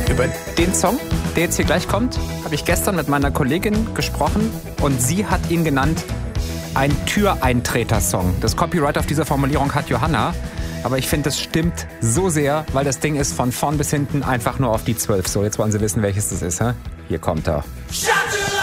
Über den Song, der jetzt hier gleich kommt, habe ich gestern mit meiner Kollegin gesprochen und sie hat ihn genannt ein Türeintreter-Song. Das Copyright auf dieser Formulierung hat Johanna, aber ich finde, das stimmt so sehr, weil das Ding ist von vorn bis hinten einfach nur auf die 12. So, jetzt wollen Sie wissen, welches das ist. Hä? Hier kommt er.